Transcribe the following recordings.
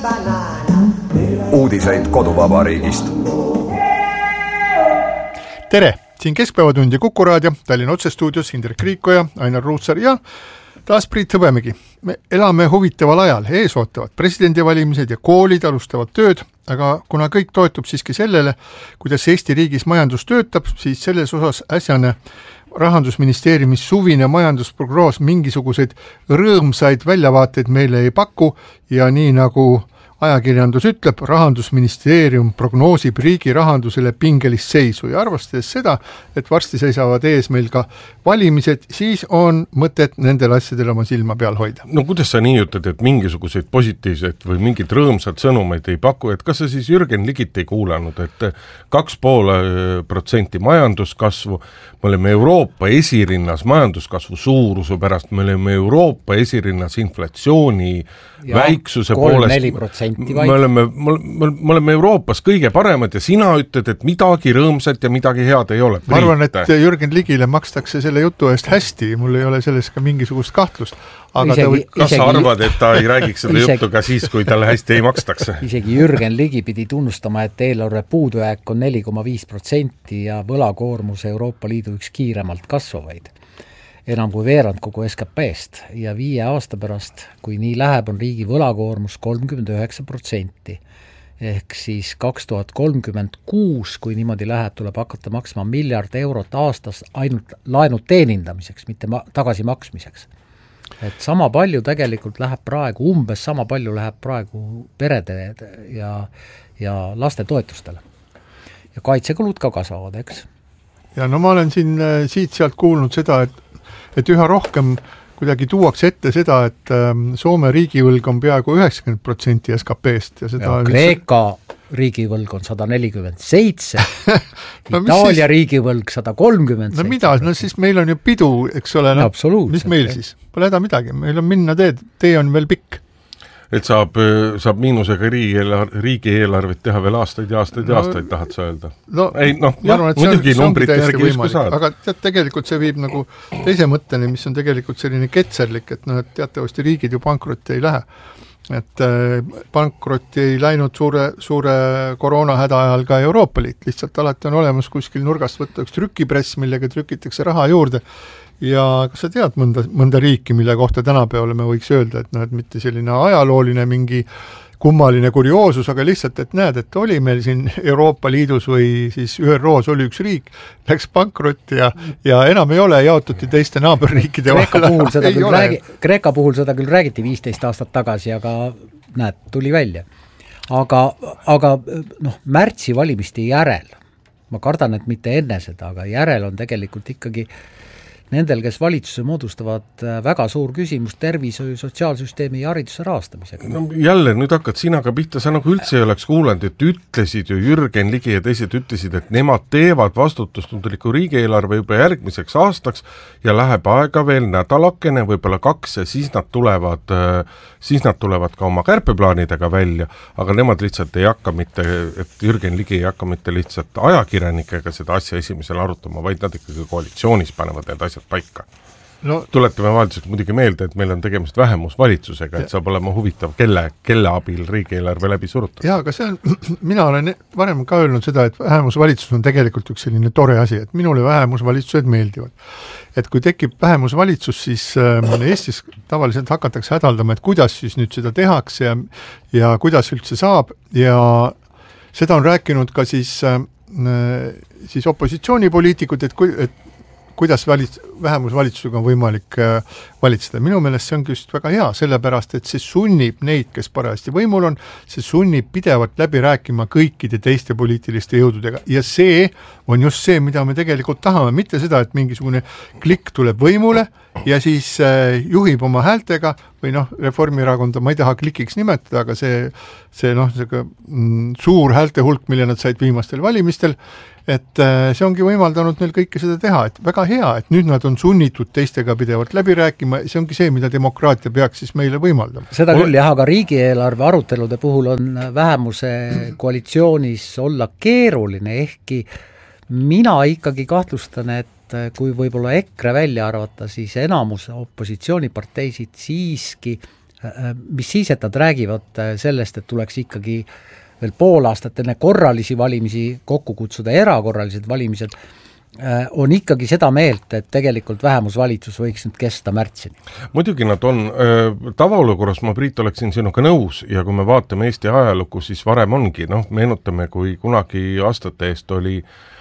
Uudiseid koduvabariigist. Tere! Siin Keskpäevatund ja Kuku Raadio, Tallinna otsestuudios Indrek Riikoja, Ainar Ruutsar ja taas Priit Hõbemägi. Me elame huvitaval ajal, ees ootavad presidendivalimised ja koolid alustavad tööd, aga kuna kõik toetub siiski sellele, kuidas Eesti riigis majandus töötab, siis selles osas äsjane Rahandusministeeriumis suvine majandusprognoos mingisuguseid rõõmsaid väljavaateid meile ei paku ja nii nagu ajakirjandus ütleb, Rahandusministeerium prognoosib riigi rahandusele pingelist seisu ja arvestades seda, et varsti seisavad ees meil ka valimised, siis on mõtet nendel asjadel oma silma peal hoida. No kuidas sa nii ütled, et mingisuguseid positiivseid või mingid rõõmsad sõnumeid ei paku, et kas sa siis Jürgen Ligit ei kuulanud, et 2,5% majanduskasvu, me oleme Euroopa esirinnas majanduskasvu suuruse pärast, me oleme Euroopa esirinnas inflatsiooni ja väiksuse poolest, me oleme Euroopas kõige paremad ja sina ütled, et midagi rõõmsat ja midagi head ei ole. Ma arvan, et Jürgen Ligile makstakse selle jutu eest hästi, mul ei ole selles ka mingisugust kahtlust. Aga kas sa arvad, et ta ei räägiks seda juttu ka siis, kui talle hästi ei makstakse? Isegi Jürgen Ligi pidi tunnustama, et eelarve puudujääk on 4,5% ja võlakoormus Euroopa Liidu üks kiiremalt kasvavaid. Enam kui veerand kogu SKP-st ja 5 aasta pärast, kui nii läheb, on riigi võlakoormus 39%. Ehk siis 2036, kui niimoodi läheb, tuleb hakata maksma €1 miljard aastas ainult laenud teenindamiseks, mitte tagasi maksmiseks. Et sama palju tegelikult läheb praegu, umbes sama palju läheb praegu perede ja laste toetustele. Ja kaitsekulud ka kasvavad, eks? Ja no ma olen siin siit-sealt kuulnud seda, et üha rohkem kuidagi tuuakse ette seda, et Soome riigivõlg on peaaegu 90% SKP-st. Ja Kreeka riigivõlg on 147, Itaalia riigivõlg 130. No mida, no siis meil on ju pidu, eks ole, no, mis meil siis? Pole häda midagi, meil on minna tee on veel pikk. Et saab miinusega riigieelarvet teha veel aastaid ja aastaid, tahad sa öelda? Muidugi numbrit järgi visku saad. Aga tegelikult see viib nagu teise mõtteni, mis on tegelikult selline ketserlik, et teatavasti riigid ju pankrotti ei lähe. Et pankrotti ei läinud suure koroona häda ajal ka Euroopa Liit, lihtsalt alati on olemas kuskil nurgast võtta üks trükipress, millega trükitakse raha juurde ja kas sa tead mõnda riiki, mille kohta tänapäeval me võiks öelda, et mitte selline ajalooline mingi kummaline kurioosus, aga lihtsalt, et näed, et oli meil siin Euroopa Liidus või siis ÜROs oli üks riik, läks pankrotti ja enam ei ole, jaotuti teiste naaberriikide Kreeka puhul seda küll räägiti 15 aastat tagasi, aga näed, tuli välja. Aga märtsi valimiste järel, ma kardan, et mitte enne seda, aga järel on tegelikult ikkagi nendel, kes valitsuse moodustavad, väga suur küsimus tervishoiu, sotsiaalsüsteemi ja hariduse rahastamisega. No jälle, nüüd hakkad sina ka pihta, sa nagu üldse ei oleks kuulanud, et ütlesid ju Jürgen Ligi ja teised ütlesid, et nemad teevad vastutustundliku riigieelarve juba järgmiseks aastaks ja läheb aega veel nädalakene, võib-olla 2 ja siis nad tulevad ka oma kärpeplaanidega välja, aga nemad lihtsalt ei hakka mitte, et Jürgen Ligi ei hakka mitte lihtsalt ajakirjanikega seda asja esimesel arutama, vaid nad ikkagi koalitsioonis panevad need asjad paika. No, tuletame vahelduseks muidugi meelde, et meil on tegemist vähemusvalitsusega, et saab olema huvitav, kelle abil riigieelarve läbi surutada. Jaa, aga see on, mina olen varem ka öelnud seda, et vähemusvalitsus on tegelikult üks selline tore asi, et minule vähemusvalitsused meeldivad. Et kui tekib vähemusvalitsus, siis Eestis tavaliselt hakatakse hädaldama, et kuidas siis nüüd seda tehakse ja kuidas üldse saab ja seda on rääkinud ka siis opositsioonipoliitikud, et kuidas vähemusvalitsusega on võimalik valitseda. Minu meelest see on just väga hea, sellepärast, et see sunnib neid, kes parajasti võimul on, see sunnib pidevalt läbi rääkima kõikide teiste poliitiliste jõududega. Ja see on just see, mida me tegelikult tahame. Mitte seda, et mingisugune klikk tuleb võimule ja siis juhib oma häältega või Reformierakonda ma ei taha klikiks nimetada, aga see suur häälte hulk, mille nad said viimastel valimistel, et see ongi võimaldanud neil kõike seda teha, et väga hea, et nüüd nad on sunnitud teistega pidevalt läbi rääkima, see ongi see, mida demokraatia peaks siis meile võimaldama. Seda küll jah, aga riigieelarve arutelude puhul on vähemuse koalitsioonis olla keeruline, ehkki mina ikkagi kahtlustan, et kui võib-olla EKRE välja arvata, siis enamus opositsiooniparteisid siiski mis siis, et nad räägivad sellest, et tuleks ikkagi veel pool aastat enne korralisi valimisi kokku kutsuda erakorralised valimised, on ikkagi seda meelt, et tegelikult vähemusvalitsus võiks nüüd kesta märtsini. Muidugi nad on, tavaolukorras ma, Priit, oleksin sinuga nõus ja kui me vaatame Eesti ajalukku, siis varem ongi, meenutame, kui kunagi aastate eest oli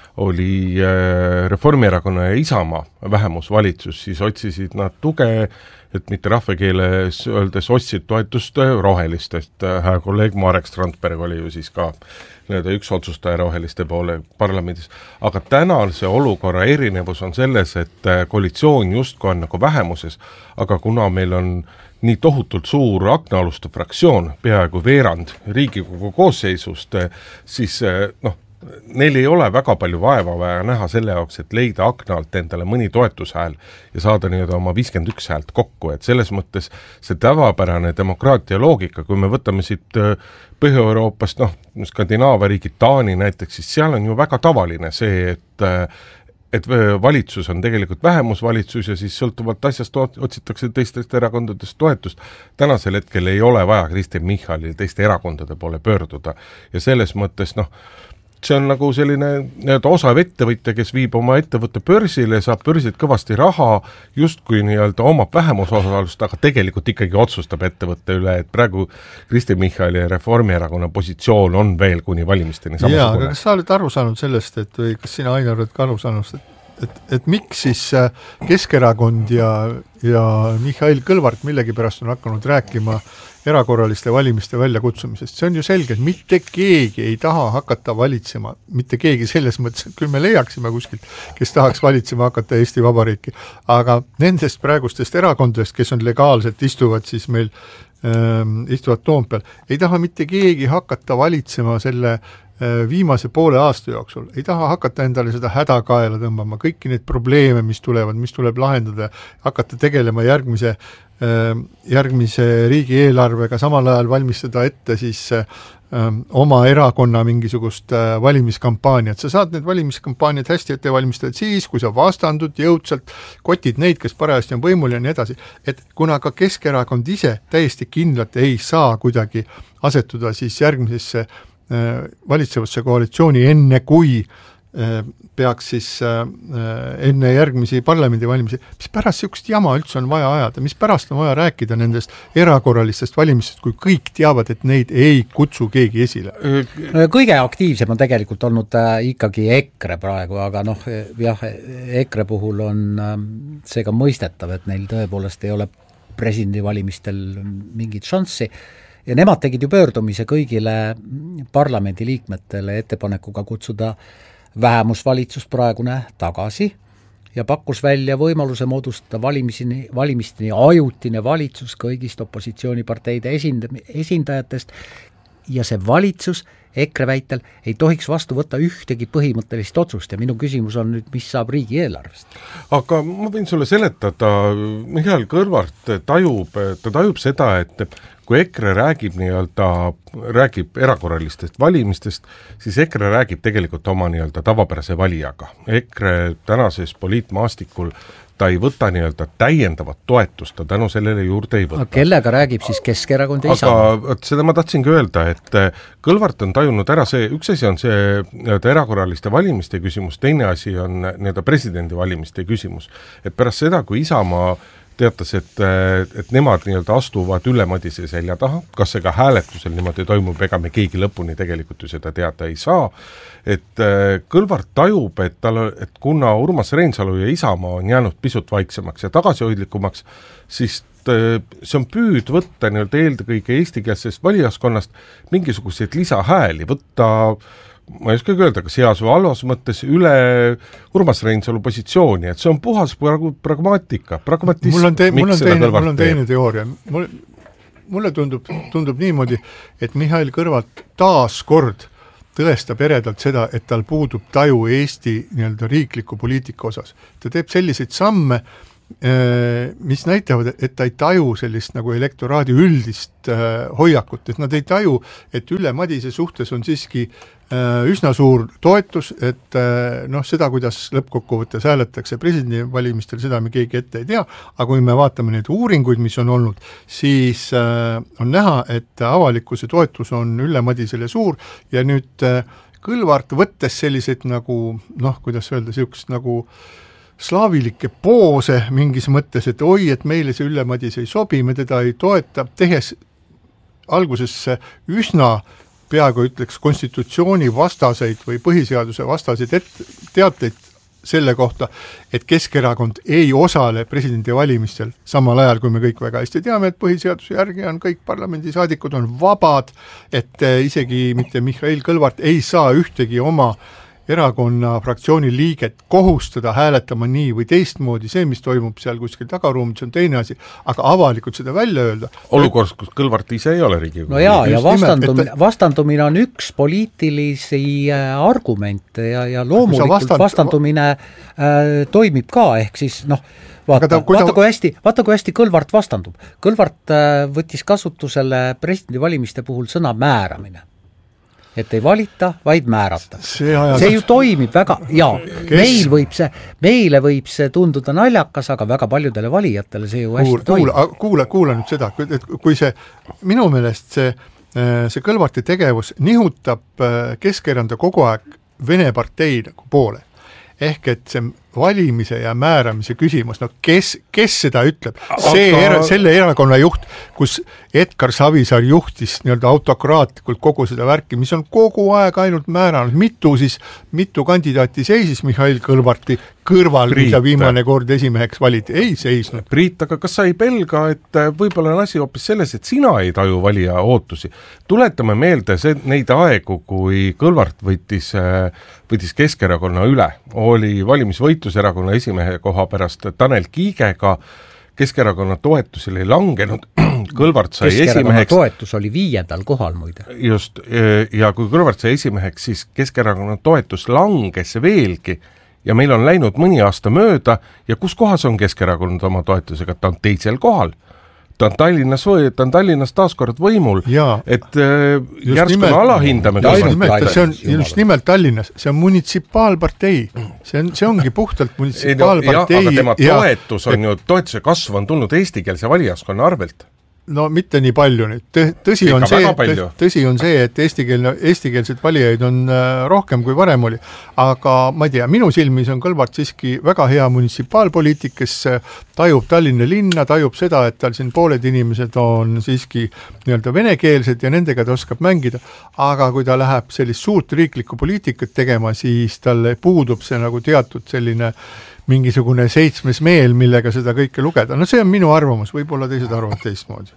Reformierakonna ja Isamaa vähemusvalitsus, siis otsisid nad tuge, et mitte rahvakeeles öeldes ostsid toetust rohelistest. Hää kolleeg Marek Strandberg oli ju siis ka üks otsustaja roheliste poole parlamendis. Aga täna see olukorra erinevus on selles, et koalitsioon justko on nagu vähemuses, aga kuna meil on nii tohutult suur aknaaluste fraktsioon, peaaegu veerand Riigikogu koosseisust, siis neil ei ole väga palju vaeva vaja näha selle jaoks, et leida aknalt endale mõni toetushääl ja saada oma 51 häält kokku, et selles mõttes see tavapärane demokraatia loogika, kui me võtame siit Põhja-Euroopast, Skandinaavia riigid, Taani näiteks, siis seal on ju väga tavaline see, et valitsus on tegelikult vähemusvalitsus ja siis sõltuvalt asjast otsitakse teistest erakondadest toetust. Tänasel hetkel ei ole vaja Kristen Michalil teiste erakondade poole pöörduda ja selles mõttes see on nagu selline osav ettevõtja, kes viib oma ettevõtte börsile, saab börsilt kõvasti raha, justkui omab vähemusosalust, aga tegelikult ikkagi otsustab ettevõtte üle, et praegu Kristen Michali ja Reformierakonna positsioon on veel kuni valimisteni samasugune. Jaa, aga kas sa oled aru saanud sellest, või kas sina, Ainar, oled ka aru saanud, et miks siis Keskerakond ja Mihhail Kõlvart millegipärast on hakanud rääkima erakorraliste valimiste väljakutsumisest. See on ju selge, et mitte keegi ei taha hakata valitsema, mitte keegi selles mõttes, et küll me leiaksime kuskilt, kes tahaks valitsema hakata Eesti Vabariiki, aga nendest praegustest erakondadest, kes on legaalselt istuvad siis meil istuvad Toompeal, ei taha mitte keegi hakata valitsema selle viimase poole aasta jooksul, ei taha hakata endale seda hädakaela tõmbama, kõiki neid probleeme, mis tulevad, mis tuleb lahendada, hakata tegelema järgmise riigieelarvega, samal ajal valmistada ette siis oma erakonna mingisugust valimiskampaaniat. Sa saad need valimiskampaaniad hästi ette valmistada siis, kui sa vastandud jõudsalt, kotid neid, kes parajasti on võimul ja nii edasi. Et kuna ka Keskerakond ise täiesti kindlalt ei saa kuidagi asetuda siis järgmisesse valitsevasse koalitsiooni enne kui peaks siis enne järgmisi parlamendivalimisi, mis pärast sihukest jama üldse on vaja ajada, mis pärast on vaja rääkida nendest erakorralistest valimistest, kui kõik teavad, et neid ei kutsu keegi esile. Kõige aktiivsem on tegelikult olnud ikkagi EKRE praegu, aga EKRE puhul on see ka mõistetav, et neil tõepoolest ei ole presidendivalimistel mingit šanssi. Ja nemad tegid ju pöördumise kõigile parlamendiliikmetele ettepanekuga kutsuda vähemusvalitsus praegune tagasi ja pakkus välja võimaluse moodustada valimisteni ajutine valitsus kõigist opositsiooniparteide esindajatest ja see valitsus EKRE väitel ei tohiks vastu võtta ühtegi põhimõttelist otsust ja minu küsimus on nüüd, mis saab riigieelarvest? Aga ma võin sulle seletada, Mihhail Kõlvart tajub seda, et kui EKRE räägib erakorralistest valimistest, siis EKRE räägib tegelikult oma tavapärase valijaga. EKRE tänases poliitmaastikul ta ei võta täiendavat toetust, ta tänu sellele juurde ei võta. Kellega räägib siis Keskerakond ja Isamaa? Aga seda ma tahtsingi öelda, et Kõlvart on tajunud ära see, üks asi on see erakorraliste valimiste küsimus, teine asi on presidendivalimiste küsimus. Et pärast seda, kui Isamaa teatas, et nemad astuvad Ülle Madise selja taha, kas see ka hääletusel niimoodi toimub, ega me keegi lõpuni tegelikult ju seda teada ei saa, et Kõlvart tajub, et kuna Urmas Reinsalu ja Isamaa on jäänud pisut vaiksemaks ja tagasihoidlikumaks, siis see on püüd võtta eelkõige eestikeelsest valijaskonnast mingisuguseid lisahääli, võtta ma ei oskagi öelda, kas heas või halvas mõttes üle Urmas Reinsalu positsiooni, et see on puhas pragmaatika, pragmatism. Mul on teine teooria. Mulle tundub niimoodi, et Mihhail Kõlvart taas kord tõestab eredalt seda, et tal puudub taju Eesti riikliku poliitika osas. Ta teeb selliseid samme, mis näitavad, et ta ei taju sellist nagu elektoraadi üldist hoiakut, et nad ei taju, et Ülle Madise suhtes on siiski üsna suur toetus, et seda, kuidas lõppkokkuvõttes hääletakse presidendivalimistel, seda me keegi ette ei tea, aga kui me vaatame neid uuringuid, mis on olnud, siis on näha, et avalikkuse toetus on Ülle Madisele suur ja nüüd Kõlvart võttes selliseid nagu, kuidas öelda, niisugust nagu slaavilikke poose mingis mõttes, et oi, et meile see Ülle Madise ei sobi, me teda ei toeta, tehes alguses üsna peaaegu ütleks konstitutsiooni vastaseid või põhiseaduse vastaseid teateid selle kohta, et Keskerakond ei osale presidendivalimistel samal ajal, kui me kõik väga hästi teame, et põhiseaduse järgi on kõik parlamendisaadikud on vabad, et isegi mitte Mihhail Kõlvart ei saa ühtegi oma erakonna fraktsiooni liiget kohustada hääletama nii või teistmoodi, see, mis toimub seal kuskil tagaruumis, on teine asi, aga avalikult seda välja öelda. Olukorras, kus Kõlvart ise ei ole Riigikogu. No ja vastandumine on üks poliitilisi argumente ja loomulikult vastandumine toimib ka, ehk siis vaata kui hästi Kõlvart vastandub. Kõlvart võttis kasutusele presidendivalimiste puhul sõna määramine. Et ei valita, vaid määrata. See ju toimib väga, meile võib see tunduda naljakas, aga väga paljudele valijatele see ju hästi toimib. Kuula nüüd seda, kui see, minu meelest see Kõlvarti tegevus nihutab Keskerakonda kogu aeg Vene partei nagu poole. Ehk et see valimise ja määramise küsimus, kes seda ütleb? Selle erakonna juht, kus Edgar Savisaar juhtis nii-öelda autokraatlikult kogu seda värki, mis on kogu aeg ainult määranud, mitu kandidaati seisis Mihhail Kõlvarti kõrval, mida viimane kord esimeheks valiti, ei seisnud. Priit, aga kas sa ei pelga, et võib-olla on asi hoopis selles, et sina ei taju valija ootusi? Tuletame meelde neid aegu, kui Kõlvart võttis Keskerakonna üle, oli valimisvõitluserakonna esimehe koha pärast Tanel Kiigega, Keskerakonna toetusel ei langenud, Kõlvart sai esimeheks. Toetus oli 5. kohal muide. Just, ja kui Kõlvart sai esimeheks, siis Keskerakonna toetus langes veelgi ja meil on läinud mõni aasta mööda ja kus kohas on Keskerakond oma toetusega, ta on 2. kohal. Ta on Tallinnas taaskord võimul, et järskuna alahindame. See on just nimelt Tallinnas, see on munitsipaalpartei, see ongi puhtalt munitsipaalpartei. Aga tema toetuse kasv on tulnud eestikeelse valijaskonna arvelt. No mitte nii palju nüüd, tõsi on see, et eestikeelseid valijaid on rohkem kui varem oli, aga ma ei tea, minu silmis on Kõlvart siiski väga hea munitsipaalpoliitik, kes tajub Tallinna linna, tajub seda, et tal siin pooled inimesed on siiski nii-öelda venekeelsed ja nendega ta oskab mängida, aga kui ta läheb sellist suurt riiklikku poliitikat tegema, siis talle puudub see nagu teatud selline mingisugune 7. meel, millega seda kõike lugeda. No see on minu arvamus, võib-olla teised arvavad teistmoodi.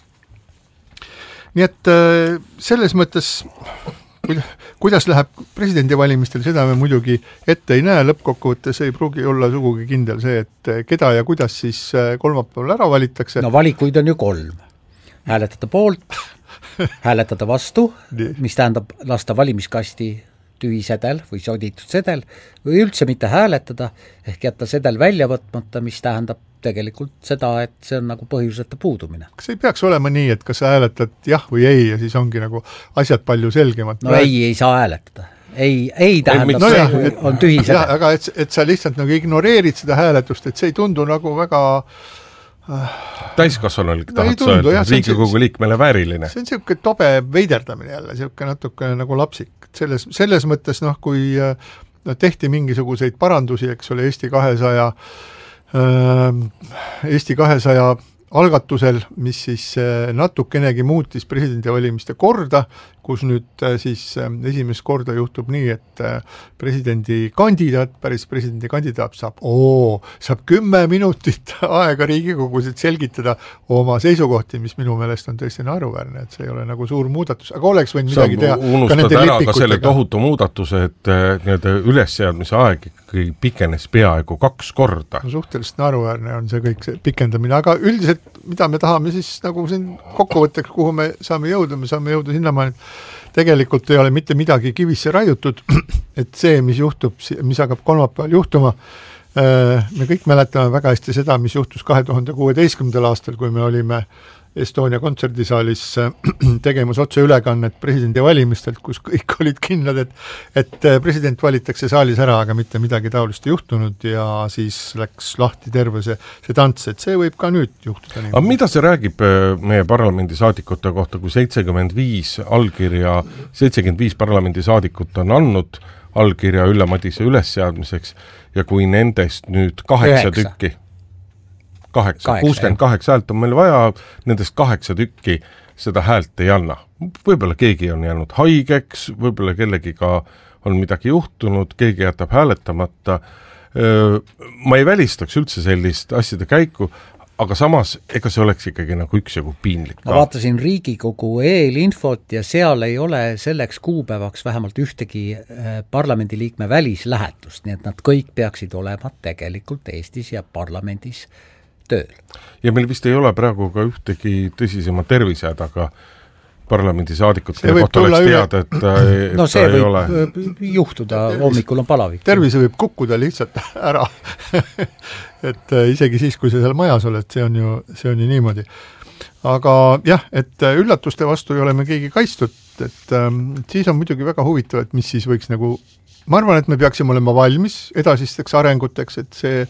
Nii et selles mõttes, kuidas läheb presidendivalimistel, seda me muidugi ette ei näe, lõppkokkuvõttes ei pruugi olla sugugi kindel see, et keda ja kuidas siis kolmapäeval ära valitakse. No valikuid on ju 3. Hääletada poolt, hääletada vastu, mis tähendab lasta valimiskasti tühisedel või soditud sedel või üldse mitte hääletada, ehk jätta sedel välja võtmata, mis tähendab tegelikult seda, et see on nagu põhjuseta puudumine. Kas ei peaks olema nii, et kas sa hääletad jah või ei ja siis ongi nagu asjad palju selgemad? No ei saa hääletada. Ei tähendab see, on tühi sedel. Aga et sa lihtsalt nagu ignoreerid seda hääletust, et see ei tundu nagu väga täiskasvanulik tahad öelda, Riigikogu liikmele vääriline. See on niisugune tobe veiderdamine jälle, niisugune natuke nagu lapsik. Selles mõttes, kui tehti mingisuguseid parandusi, eks ole, Eesti 200 algatusel, mis siis natukenegi muutis presidendivalimiste korda, kus nüüd siis esimest korda juhtub nii, et päris presidendikandidaat saab 10 minutit aega Riigikogus, et selgitada oma seisukohti, mis minu meelest on tõesti naeruväärne, et see ei ole nagu suur muudatus, aga oleks võinud midagi teha. Unustad ära ka selle tohutu muudatuse, et ülesseadmise aeg pikenes peaaegu 2 korda. No, suhteliselt naeruväärne on see kõik see pikendamine, aga üldiselt, mida me tahame siis nagu siin kokkuvõtteks, kuhu me saame jõuda sinnamaani, tegelikult ei ole mitte midagi kivisse raiutud, et see, mis juhtub, mis hakkab kolmapäeval juhtuma, me kõik mäletame väga hästi seda, mis juhtus 2016. aastal, kui me olime Estonia kontserdisaalis tegemas otseülekannet presidendi valimistelt, kus kõik olid kindlad, et president valitakse saalis ära, aga mitte midagi taolist ei juhtunud ja siis läks lahti terve see tants, et see võib ka nüüd juhtuda. Aga mida see räägib meie parlamendisaadikute kohta, kui 75 parlamendisaadikut on andnud allkirja Ülle Madise ülesseadmiseks ja kui nendest nüüd 8 tükki 68 häält on meil vaja, nendest 8 tükki seda häält ei anna. Võib-olla keegi on jäänud haigeks, võib-olla kellegiga on midagi juhtunud, keegi jätab hääletamata. Ma ei välistaks üldse sellist asjade käiku, aga samas, ega see oleks ikkagi nagu üksjagu piinlik. Ma vaatasin Riigikogu eelinfot ja seal ei ole selleks kuupäevaks vähemalt ühtegi parlamendiliikme välislähetust, nii et nad kõik peaksid olema tegelikult Eestis ja parlamendis tööl. Ja meil vist ei ole praegu ka ühtegi tõsisema tervisehädaga parlamendisaadikutel kohta oleks teada, et no see ei ole. Juhtuda, hommikul on palavik. Tervise võib kukkuda lihtsalt ära, et isegi siis, kui sa seal majas oled, see on ju niimoodi. Aga jah, et üllatuste vastu ei ole me keegi kaitstud, et siis on muidugi väga huvitav, et mis siis võiks nagu, ma arvan, et me peaksime olema valmis edasisteks arenguteks, et see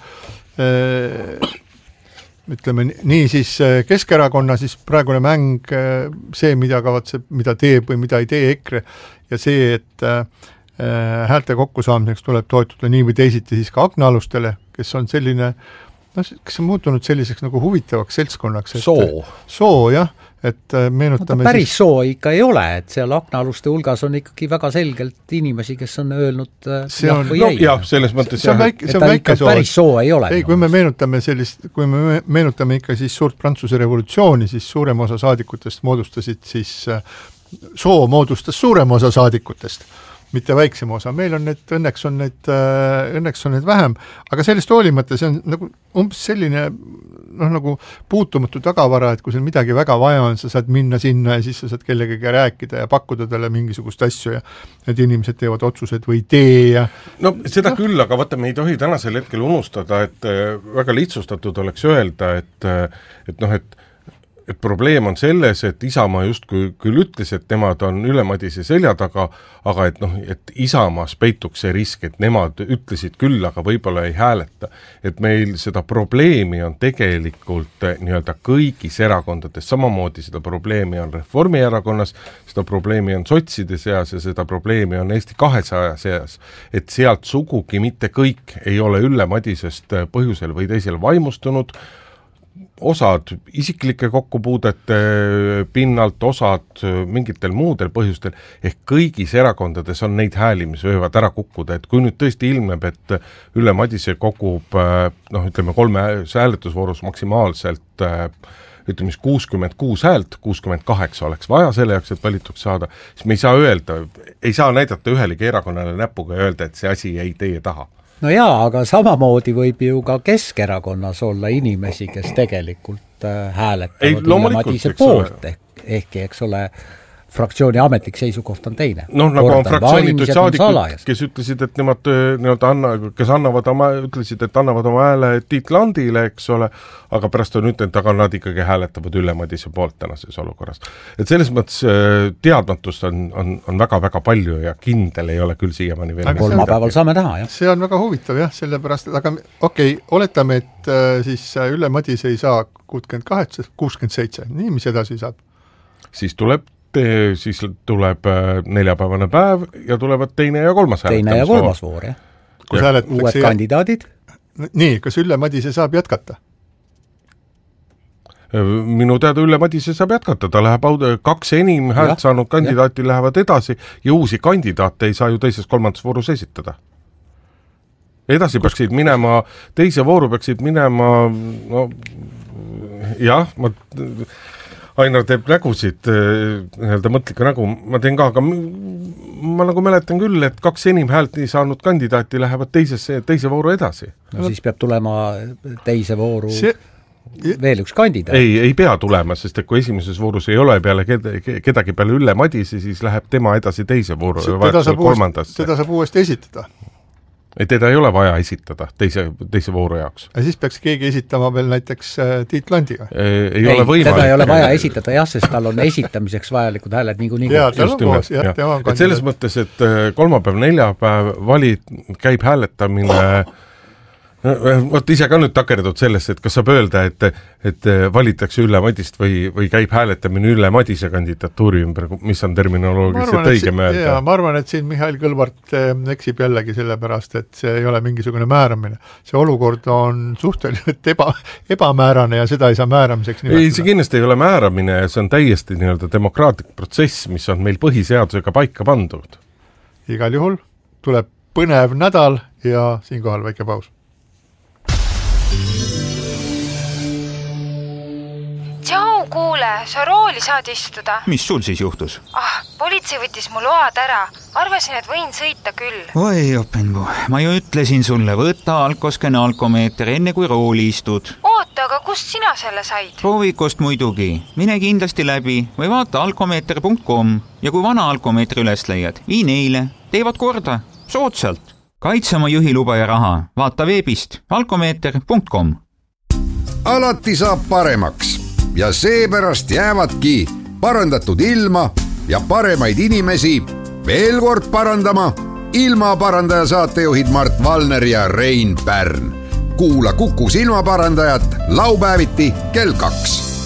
ütleme nii siis Keskerakonna siis praegune mäng, see, mida teeb või mida ei tee EKRE ja see, et häälte kokkusaamiseks tuleb toetuda nii või teisiti siis ka aknaalustele, kes on selline, kes on muutunud selliseks nagu huvitavaks seltskonnaks. Soo, jah. Et meenutame päris soo ikka ei ole, et seal aknaaluste hulgas on ikkagi väga selgelt inimesi, kes on öelnud jah või ei. Jah, selles mõttes see on väike soo. Päris soo ei ole. Ei, kui me meenutame ikka siis suurt Prantsuse revolutsiooni, siis suurem osa saadikutest moodustasid siis, soo moodustas suurem osa saadikutest, mitte väiksem osa. Meil on need, õnneks on need vähem, aga sellest hoolimata see on nagu umbes selline nagu puutumatu tagavara, et kui seal midagi väga vaja on, sa saad minna sinna ja siis sa saad kellegagi rääkida ja pakkuda talle mingisugust asju ja need inimesed teevad otsused või tee ja no seda küll, aga vaata, me ei tohi tänasel hetkel unustada, et väga lihtsustatud oleks öelda, et probleem on selles, et Isamaa just küll ütles, et nemad on Ülle Madise selja taga, aga et Isamaas peituks see risk, et nemad ütlesid küll, aga võib-olla ei hääleta. Et meil seda probleemi on tegelikult nii-öelda kõigis erakondades, samamoodi seda probleemi on Reformierakonnas, seda probleemi on sotside seas ja seda probleemi on Eesti 200 seas, et sealt sugugi mitte kõik ei ole Ülle Madisest põhjusel või teisel vaimustunud, osad isiklike kokkupuudete pinnalt, osad mingitel muudel põhjustel, ehk kõigis erakondades on neid hääli, mis võivad ära kukkuda, et kui nüüd tõesti ilmeb, et Ülle Madise kogub, ütleme 3 hääletusvoorus maksimaalselt 66 häält, 68 oleks vaja selle jaoks, et valituks saada, siis me ei saa näidata ühelegi erakonnale näpuga ja öelda, et see asi ei teie taha. No jaa, aga samamoodi võib ju ka Keskerakonnas olla inimesi, kes tegelikult hääletavad Ülle Madise poolt, ehkki, eks ole, fraktsiooni ametlik seisukoht on teine. Nagu on fraktsioonitud saadikud, kes ütlesid, et nemad kes ütlesid, et annavad oma hääle Tiit Landile, eks ole, aga pärast on ütlenud, aga nad ikkagi hääletavad Ülle Madise poolt tänases olukorras. Et selles mõttes teadmatust on väga-väga palju ja kindel ei ole küll siiamaani veel. Kolmapäeval saame näha, jah. See on väga huvitav, jah, sellepärast, aga oletame, et siis Ülle Madise ei saa 68, 67, nii mis edasi saab? Siis tuleb neljapäevane päev ja tulevad teine ja kolmas voor, jah. Uued kandidaadid. Nii, kas Ülle Madise saab jätkata? Minu teada Ülle Madise saab jätkata, ta läheb 2 enim häält saanud kandidaati lähevad edasi ja uusi kandidaate ei saa ju teises-kolmandas voorus esitada. Edasi peaksid minema, teise vooru peaksid minema, Ainar teeb nägusid, mõtlika nägu, ma teen ka, aga ma nagu mäletan küll, et 2 enim häält nii saanud kandidaati lähevad teise vooru edasi. No siis peab tulema teise vooru veel üks kandidaat. Ei pea tulema, sest et kui esimeses voorus ei ole peale kedagi peale Ülle Madise, siis läheb tema edasi teise vooru. Teda saab uuesti esitada. teda ei ole vaja esitada teise vooru jaoks. Ja siis peaks keegi esitama veel näiteks Tiit Landiga. Ei ole võimalik. Teda ei ole vaja esitada jah, sest tal on esitamiseks vajalikud hääled niikuinii. Jaa, tal on koos. Et selles mõttes, et kolmapäev, neljapäev käib hääletamine vot ise ka nüüd takerdud sellest, et kas saab öelda, et valitakse Ülle Madist või käib hääletamine Ülle Madise kandidatuuri ümber, mis on terminoloogiliselt õige öelda. Ma arvan, et siin Mihhail Kõlvart eksib jällegi sellepärast, et see ei ole mingisugune määramine. See olukord on suhteliselt ebamäärane ja seda ei saa määramiseks nimetada. Ei, see kindlasti ei ole määramine ja see on täiesti nii-öelda demokraatlik protsess, mis on meil põhiseadusega paika pandud. Igal juhul tuleb põnev nädal ja siinkohal väike paus. Tšau, kuule, sa rooli saad istuda. Mis sul siis juhtus? Politsei võttis mu load ära. Arvasin, et võin sõita küll. Oi, Openbu, ma ju ütlesin sulle, võta alkoskene alkomeeter enne kui rooli istud. Oota, aga kust sina selle said? Proovikost muidugi. Mine kindlasti läbi või vaata alkomeeter.com ja kui vana alkomeetri üles leiad, vii neile. Teevad korda. Soodsalt. Kaitse oma juhiluba ja raha. Vaata veebist alkomeeter.com. Alati saab paremaks ja seepärast jäävadki parandatud ilma ja paremaid inimesi veel kord parandama ilmaparandaja saatejuhid Mart Valner ja Rein Pärn. Kuula Kuku silmaparandajat laupäeviti kell 2.